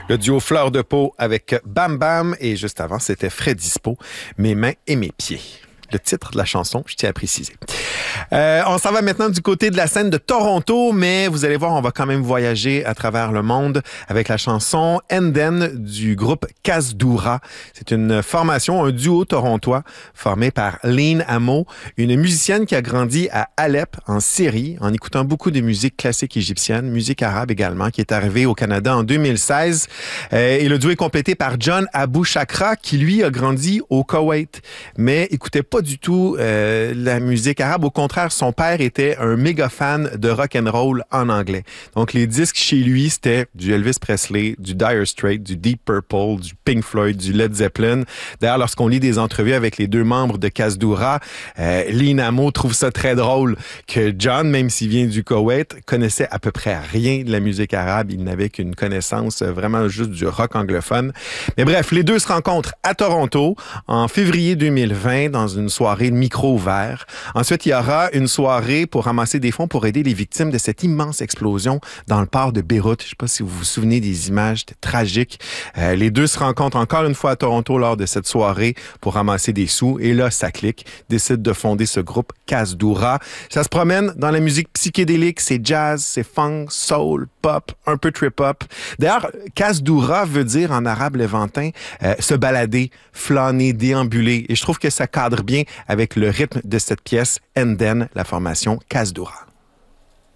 Le duo Fleur de Peau avec Bam Bam et juste avant, c'était Fred Dispo, Mes mains et mes pieds. Le titre de la chanson, je tiens à préciser. On s'en va maintenant du côté de la scène de Toronto, mais vous allez voir, on va quand même voyager à travers le monde avec la chanson Enden du groupe Kasdoura. C'est une formation, un duo torontois formé par Lynn Amo, une musicienne qui a grandi à Alep, en Syrie, en écoutant beaucoup de musique classique égyptienne, musique arabe également, qui est arrivée au Canada en 2016. Et le duo est complété par John Abou Chakra, qui lui a grandi au Koweït, mais écoutait pas du tout la musique arabe. Au contraire, son père était un méga fan de rock and roll en anglais. Donc, les disques chez lui, c'était du Elvis Presley, du Dire Straits, du Deep Purple, du Pink Floyd, du Led Zeppelin. D'ailleurs, lorsqu'on lit des entrevues avec les deux membres de Kasdoura, Lynn Amo trouve ça très drôle que John, même s'il vient du Koweït, connaissait à peu près rien de la musique arabe. Il n'avait qu'une connaissance vraiment juste du rock anglophone. Mais bref, les deux se rencontrent à Toronto en février 2020 dans une soirée micro ouvert. Ensuite, il y aura une soirée pour ramasser des fonds pour aider les victimes de cette immense explosion dans le port de Beyrouth. Je ne sais pas si vous vous souvenez des images, c'était tragique. Les deux se rencontrent encore une fois à Toronto lors de cette soirée pour ramasser des sous. Et là, ça clique. Décident de fonder ce groupe Kasdoura. Ça se promène dans la musique psychédélique. C'est jazz, c'est funk, soul, pop, un peu trip-hop. D'ailleurs, Kasdoura veut dire en arabe levantin se balader, flâner, déambuler. Et je trouve que ça cadre bien avec le rythme de cette pièce Enden, la formation Kasdoura.